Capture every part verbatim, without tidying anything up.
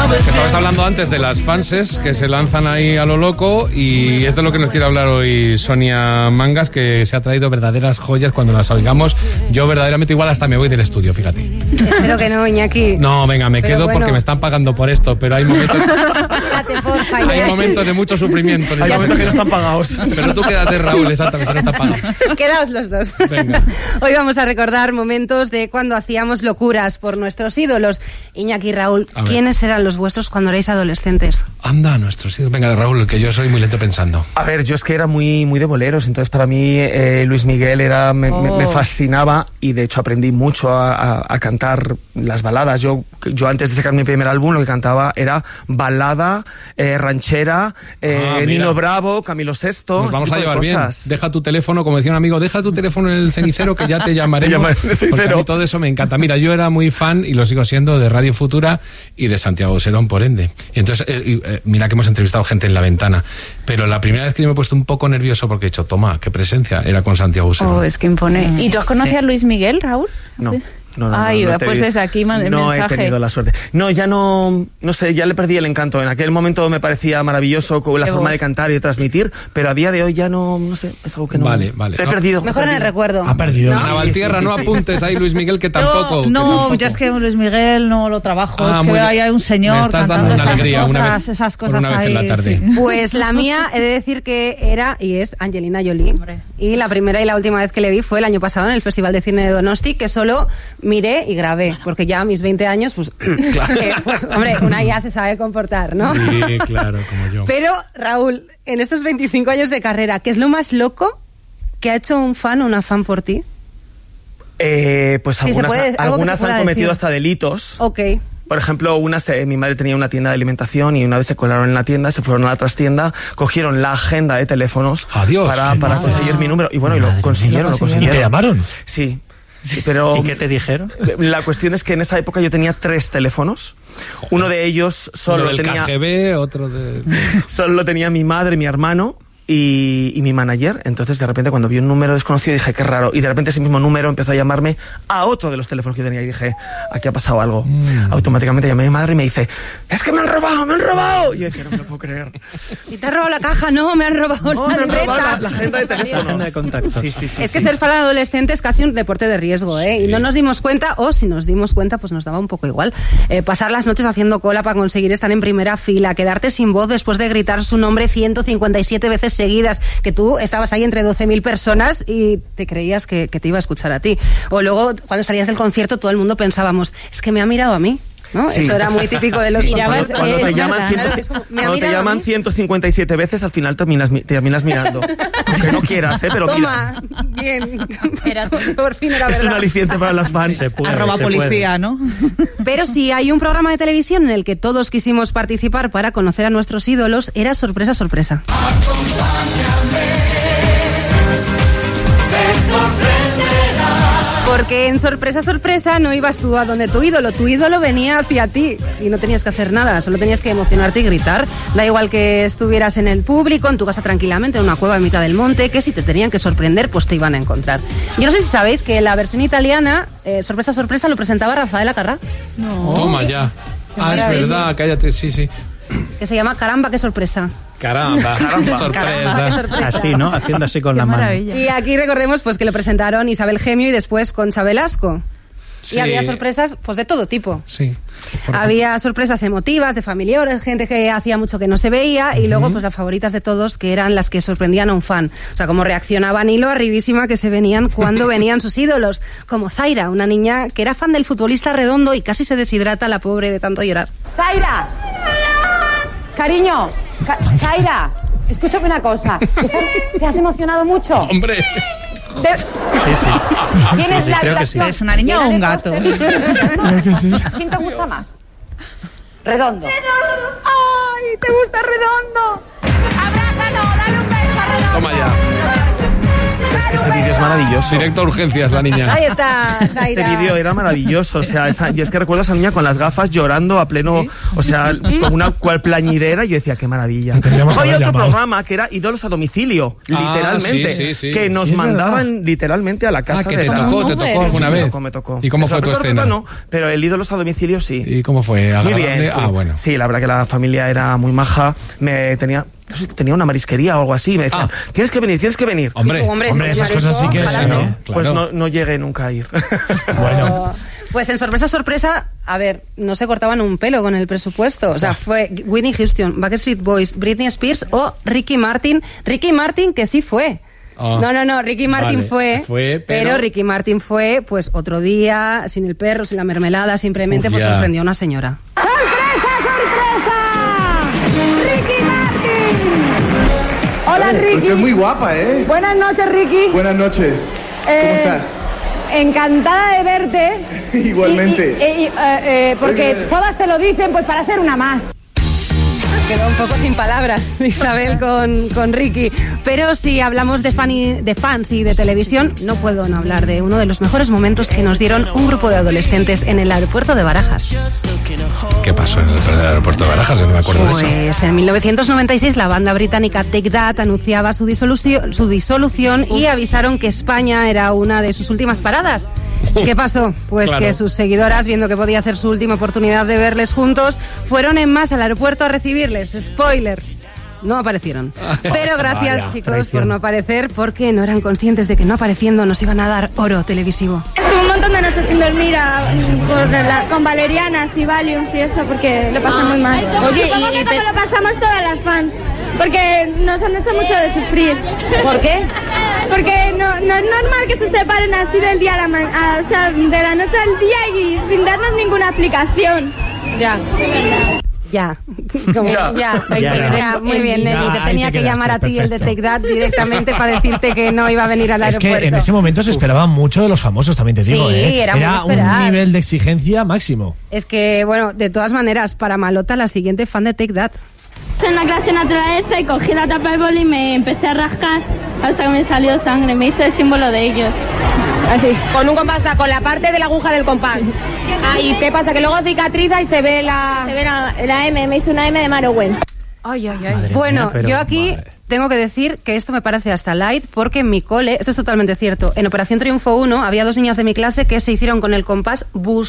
Que estabas hablando antes de las fanses que se lanzan ahí a lo loco, y es de lo que nos quiere hablar hoy Sonia Mangas, que se ha traído verdaderas joyas cuando las oigamos. Yo verdaderamente igual hasta me voy del estudio, fíjate. Espero que no, Iñaki. No, venga, me pero quedo bueno. Porque me están pagando por esto, pero hay momentos... Quédate, porfa, hay momentos de mucho sufrimiento. Hay momentos que no están pagados. Pero tú quédate, Raúl, exactamente, no está pagado. Quedaos los dos. Venga. Hoy vamos a recordar momentos de cuando hacíamos locuras por nuestros ídolos. Iñaki y Raúl, ¿quiénes eran los vuestros cuando erais adolescentes? Anda, nuestros ídolos. Venga, Raúl, que yo soy muy lento pensando. A ver, yo es que era muy, muy de boleros, entonces para mí eh, Luis Miguel era me, oh. me, me fascinaba, y de hecho aprendí mucho a, a, a cantar las baladas. Yo, yo antes de sacar mi primer álbum lo que cantaba era balada, eh, ranchera, eh, ah, Nino Bravo, Camilo Sesto. Nos vamos a llevar bien. Deja tu teléfono, como decía un amigo, deja tu teléfono en el cenicero que ya te llamaremos. Te porque a mí todo eso me encanta. Mira, yo era muy fan, y lo sigo siendo, de Radio Futura y de Santiago Serón, por ende. Y entonces, eh, eh, mira que hemos entrevistado gente en La Ventana, pero la primera vez que yo me he puesto un poco nervioso porque he dicho, toma, qué presencia, era con Santiago Serón. Oh, es que impone. ¿Y tú has conocido sí. a Luis Miguel, Raúl? No. ¿Sí? No, no, Ay, no, no pues desde aquí man, el no mensaje. he tenido la suerte. No, ya no, no sé, ya le perdí el encanto. En aquel momento me parecía maravilloso con la Qué forma voz. de cantar y de transmitir, pero a día de hoy ya no, no sé, es algo que no. Vale, vale. He no. perdido. Mejor he en el recuerdo. Ha perdido. No, Navaltierra, sí, sí, no sí, apuntes ahí, Luis Miguel, que tampoco. Yo, no, que tampoco. yo es que Luis Miguel no lo trabajo. Ah, es que ahí hay un señor me estás cantando dando una esas alegría, cosas, una vez, esas cosas una vez ahí, en la tarde. Sí. Pues la mía, he de decir que era y es Angelina Jolie. Hombre. Y la primera y la última vez que le vi fue el año pasado en el Festival de Cine de Donosti, que solo miré y grabé, porque ya a mis veinte años, pues, claro. eh, pues, hombre, una ya se sabe comportar, ¿no? Sí, claro, como yo. Pero, Raúl, en estos veinticinco años de carrera, ¿qué es lo más loco que ha hecho un fan o una fan por ti? Eh, pues sí, algunas, puede, algunas han cometido decir. hasta delitos. Ok. Por ejemplo, una se, mi madre tenía una tienda de alimentación y una vez se colaron en la tienda, se fueron a la trastienda, cogieron la agenda de teléfonos Adiós, para, para conseguir mi número. Y bueno, y lo consiguieron, lo consiguieron. ¿Y te llamaron? Sí. Sí, pero ¿Y qué te dijeron? La cuestión es que en esa época yo tenía tres teléfonos. Uno de ellos solo Uno del tenía... K G B, otro de... Solo lo tenía mi madre, mi hermano y, y mi manager. Entonces, de repente, cuando vi un número desconocido, dije, qué raro. Y de repente ese mismo número empezó a llamarme a otro de los teléfonos que yo tenía. Y dije, aquí ha pasado algo. Mm. Automáticamente llamé a mi madre y me dice, es que me han robado, me han robado. Y yo decía, no me lo puedo creer. ¿Y te han robado la caja? No, me han robado no, la me han libreta. robado la, la agenda de teléfonos. La agenda de contacto. Sí, sí, sí, es sí. que ser fan adolescente es casi un deporte de riesgo, ¿eh? Sí. Y no nos dimos cuenta, o si nos dimos cuenta, pues nos daba un poco igual. Eh, pasar las noches haciendo cola para conseguir estar en primera fila, quedarte sin voz después de gritar su nombre ciento cincuenta y siete veces seguidas, que tú estabas ahí entre doce mil personas y te creías que, que te iba a escuchar a ti. O luego, cuando salías del concierto, todo el mundo pensábamos, es que me ha mirado a mí. ¿No? Sí. Eso era muy típico de los sí, cuando, cuando, te llaman, ciento, cuando te llaman ciento cincuenta y siete veces, al final terminas, terminas mirando. Aunque no quieras, ¿eh? Pero Toma, miras. Bien. Era, por fin era es verdad. un aliciente para las fans. Se puede, Arroba se policía, puede. ¿No? Pero si hay un programa de televisión en el que todos quisimos participar para conocer a nuestros ídolos, era Sorpresa, Sorpresa. Porque en Sorpresa, Sorpresa no ibas tú a donde tu ídolo, tu ídolo venía hacia ti y no tenías que hacer nada, solo tenías que emocionarte y gritar. Da igual que estuvieras en el público, en tu casa tranquilamente, en una cueva en mitad del monte, que si te tenían que sorprender, pues te iban a encontrar. Yo no sé si sabéis que la versión italiana, eh, Sorpresa, Sorpresa, lo presentaba Rafael Acarrá. No. Toma ya. Ah, es verdad, cállate, sí, sí. Que se llama Caramba, qué sorpresa. Caramba, Caramba. Qué sorpresa. Caramba, qué sorpresa. Así, ¿no? Haciendo así con qué la maravilla. mano. Y aquí recordemos pues que lo presentaron Isabel Gemio y después Concha Velasco. Sí. Y había sorpresas pues de todo tipo. Sí. Había sorpresas emotivas, de familiares, gente que hacía mucho que no se veía, uh-huh. y luego pues las favoritas de todos, que eran las que sorprendían a un fan. O sea, como reaccionaban y lo arribísima que se venían cuando venían sus ídolos, como Zaira, una niña que era fan del futbolista Redondo y casi se deshidrata la pobre de tanto llorar. Zaira, cariño, Ca- Zaira, escúchame una cosa. ¿Te has emocionado mucho? ¡Hombre! De... Sí, sí. ¿Tienes sí, sí, la creo que sí. ¿Es una niña o un gato? Creo que sí. ¿Quién te gusta más? Redondo. Redondo. ¡Ay, te gusta Redondo! ¡Abrázalo! ¡Dale un beso a Redondo! Toma ya. es que este vídeo es maravilloso. Directo a urgencias, la niña. Ahí está, Zaira. Este vídeo era maravilloso, o sea, esa, yo es que recuerdo a esa niña con las gafas llorando a pleno, ¿sí? O sea, con una cual plañidera, y yo decía, qué maravilla. Había otro programa que era Ídolos a domicilio, ah, literalmente, sí, sí, sí. que nos sí, mandaban literalmente a la casa. Ah, que de te la... tocó, te tocó alguna sí, vez. Me tocó, me tocó. ¿Y cómo fue tu escena? No, pero el Ídolos a domicilio sí. ¿Y cómo fue? Muy bien. Ah, bueno. Sí, la verdad que la familia era muy maja, me tenía... No sé, tenía una marisquería o algo así, me decían, ah. tienes que venir, tienes que venir. Hombre, hombre, hombre esas cosas sí que... Sí, ¿no? Claro. Pues no, no llegué nunca a ir. Bueno. Pues en sorpresa, sorpresa, a ver, no se cortaban un pelo con el presupuesto. O sea, fue Whitney Houston, Backstreet Boys, Britney Spears o Ricky Martin. Ricky Martin que sí fue. Oh, no, no, no, Ricky Martin vale, fue, fue pero... pero Ricky Martin fue, pues, otro día, sin el perro, sin la mermelada, simplemente, Uf, pues, sorprendió a una señora. Hola, Ricky. Estás muy guapa, ¿eh? Buenas noches, Ricky. Buenas noches. Eh, ¿Cómo estás? Encantada de verte. Igualmente. Y, y, y, eh, eh, porque Oye, todas te lo dicen, pues para hacer una más. Quedó un poco sin palabras Isabel con, con Ricky. Pero si hablamos de, fan y, de fans y de televisión, no puedo no hablar de uno de los mejores momentos que nos dieron un grupo de adolescentes en el aeropuerto de Barajas. ¿Qué pasó en el aeropuerto de Barajas? No me acuerdo pues, de eso. Pues en mil novecientos noventa y seis la banda británica Take That anunciaba su disolución, su disolución y avisaron que España era una de sus últimas paradas. ¿Qué pasó? Pues claro. que sus seguidoras, viendo que podía ser su última oportunidad de verles juntos, fueron en masa al aeropuerto a recibirles. Spoiler. No aparecieron. Pero gracias, Vaya, chicos, traición. por no aparecer, porque no eran conscientes de que no apareciendo nos iban a dar oro televisivo. Estuve un montón de noches sin dormir a, por la, con valerianas y valiums y eso, porque lo pasé ah. muy mal. Oye, y supongo que como lo pasamos todas las fans, porque nos han hecho mucho de sufrir. ¿Por qué? Porque no, no es normal que se separen así del día a la mañana, o sea, de la noche al día y sin darnos ninguna explicación. Ya. Ya. Como, ya. Ya, ya, ya. ya, muy bien, Nelly. Te tenía que llamar a ti perfecto. el de Take That directamente para decirte que no iba a venir al aeropuerto. Es que en ese momento se esperaba mucho de los famosos, también te digo. Sí, ¿eh? era, era un nivel de exigencia máximo. Es que, bueno, de todas maneras, para Malota, la siguiente fan de Take That. En la clase de naturaleza y cogí la tapa del boli y me empecé a rascar hasta que me salió sangre. Me hice el símbolo de ellos. Así, con un compás, con la parte de la aguja del compás. Ah, ¿y qué pasa? Que luego cicatriza y se ve la... Se ve la, la M, me hice una M de Marowen. Ay, ay, ay. Madre bueno, mía, pero, yo aquí... Madre. Tengo que decir que esto me parece hasta light, porque en mi cole, esto es totalmente cierto, en Operación Triunfo uno había dos niñas de mi clase que se hicieron con el compás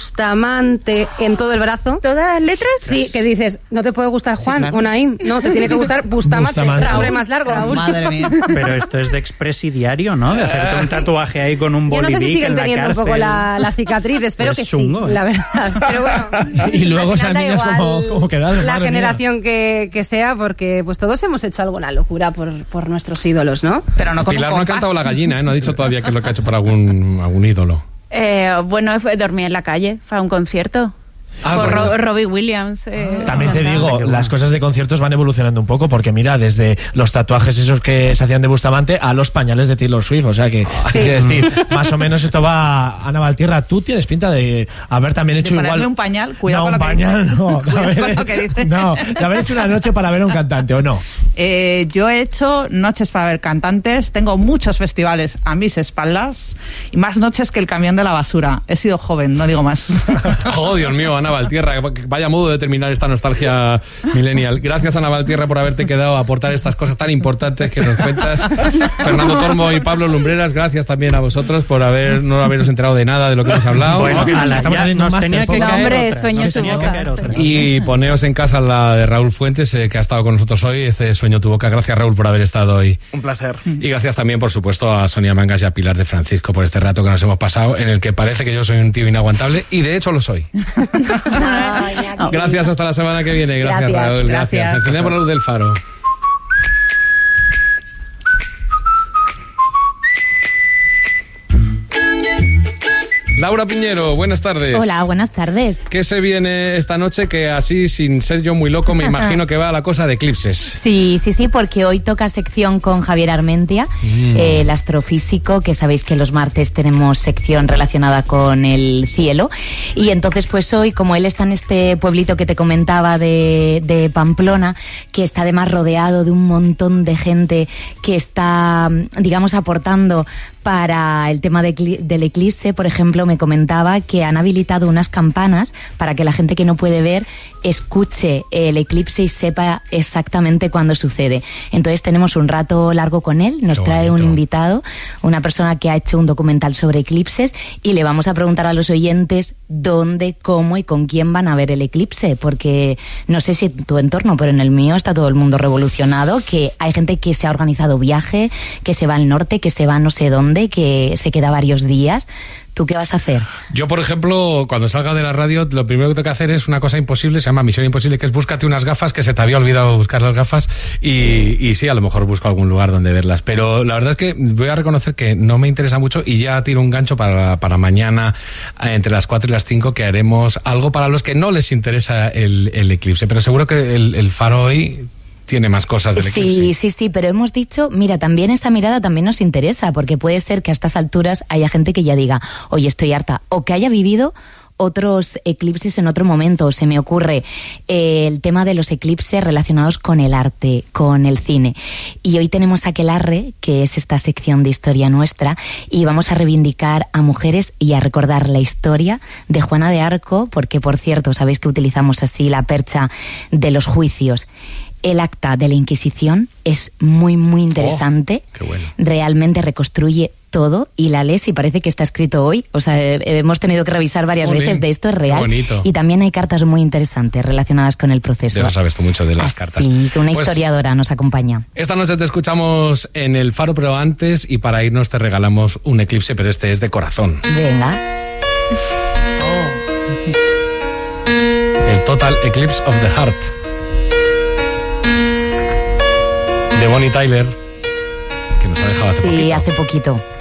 Bustamante en todo el brazo. ¿Todas las letras? Sí, que dices, no te puede gustar Juan sí, claro. o Naim, no, te tiene que gustar Bustamante, Bustamante. Raúl más largo. Raúl. Madre mía. Pero esto es de expresidiario, ¿no? De hacerte un tatuaje ahí con un bolivic. Yo no sé si siguen teniendo un poco la, la cicatriz, espero pues que chungo, sí, ¿eh? La verdad. Pero bueno. Y luego esas niñas como, como quedaron. La generación que, que sea, porque pues todos hemos hecho alguna locura por, por nuestro ídolos, ¿no? Pero no con Pilar no ha cantado la gallina, ¿eh? No ha dicho todavía qué es lo que ha hecho para algún, algún ídolo. Eh, bueno, fue dormir en la calle, fue a un concierto. Ah, por bueno. Ro Robbie Williams. Eh, También te digo, bueno. las cosas de conciertos van evolucionando un poco, porque mira, desde los tatuajes esos que se hacían de Bustamante a los pañales de Taylor Swift, o sea que, sí. quiero decir, más o menos esto va a Navaltierra. Tú tienes pinta de haber también hecho de igual... un pañal, cuidado no, con un pañal, no, de haber, con lo que dice. No, de haber hecho una noche para ver a un cantante, ¿o no? Eh, yo he hecho noches para ver cantantes, tengo muchos festivales a mis espaldas y más noches que el camión de la basura. He sido joven, no digo más. Oh, Dios mío, Ana Valtierra, vaya modo de terminar esta nostalgia millennial. Gracias, Ana Valtierra, por haberte quedado a aportar estas cosas tan importantes que nos cuentas. Fernando Tormo y Pablo Lumbreras, gracias también a vosotros por haber no habernos enterado de nada de lo que hemos hablado. Bueno, no, la, estamos ya nos tenía que no, caer hombre, otra, sueño nos su tenía boca. Que caer otra. Y poneos en casa la de Raúl Fuentes, eh, que ha estado con nosotros hoy, este Sueño tu boca. Gracias, Raúl, por haber estado hoy. Un placer. Y gracias también, por supuesto, a Sonia Mangas y a Pilar de Francisco por este rato que nos hemos pasado, en el que parece que yo soy un tío inaguantable, y de hecho lo soy. No, gracias, hasta la semana que viene. Gracias, gracias Raúl. Gracias. gracias. Encendemos la luz del faro. Laura Piñero, buenas tardes. Hola, buenas tardes. ¿Qué se viene esta noche? Que así, sin ser yo muy loco, me imagino que va a la cosa de eclipses. Sí, sí, sí, porque hoy toca sección con Javier Armentia, mm. eh, el astrofísico, que sabéis que los martes tenemos sección relacionada con el cielo. Y entonces, pues hoy, como él está en este pueblito que te comentaba de, de Pamplona, que está además rodeado de un montón de gente que está, digamos, aportando para el tema de, del eclipse. Por ejemplo, me comentaba que han habilitado unas campanas para que la gente que no puede ver escuche el eclipse y sepa exactamente cuándo sucede. Entonces tenemos un rato largo con él, nos trae un invitado, una persona que ha hecho un documental sobre eclipses, y le vamos a preguntar a los oyentes dónde, cómo y con quién van a ver el eclipse, porque no sé si en tu entorno, pero en el mío está todo el mundo revolucionado, que hay gente que se ha organizado viaje, que se va al norte, que se va no sé dónde, que se queda varios días. ¿Tú qué vas a hacer? Yo, por ejemplo, cuando salga de la radio, lo primero que tengo que hacer es una cosa imposible, se llama Misión Imposible, que es búscate unas gafas, que se te había olvidado buscar las gafas, y, y sí, a lo mejor busco algún lugar donde verlas. Pero la verdad es que voy a reconocer que no me interesa mucho, y ya tiro un gancho para, para mañana, entre las cuatro y las cinco, que haremos algo para los que no les interesa el, el eclipse. Pero seguro que el, el Faro hoy tiene más cosas del eclipse. Sí, sí, sí, pero hemos dicho, mira, también esa mirada también nos interesa, porque puede ser que a estas alturas haya gente que ya diga, oye, estoy harta, o que haya vivido otros eclipses en otro momento. Se me ocurre eh, el tema de los eclipses relacionados con el arte, con el cine. Y hoy tenemos Aquelarre, que es esta sección de historia nuestra, y vamos a reivindicar a mujeres y a recordar la historia de Juana de Arco, porque, por cierto, sabéis que utilizamos así la percha de los juicios. El acta de la Inquisición es muy, muy interesante. Oh, qué bueno. Realmente reconstruye todo y la lees y parece que está escrito hoy. O sea, eh, hemos tenido que revisar varias Jolín, veces de esto, es real. bonito. Y también hay cartas muy interesantes relacionadas con el proceso. De eso sabes tú mucho, de las Así cartas. Sí, que una Pues, historiadora nos acompaña. Esta noche te escuchamos en el Faro, pero antes, y para irnos te regalamos un eclipse, pero este es de corazón. Venga. El Total Eclipse of the Heart, de Bonnie Tyler, que nos ha dejado hace sí, poquito. hace poquito.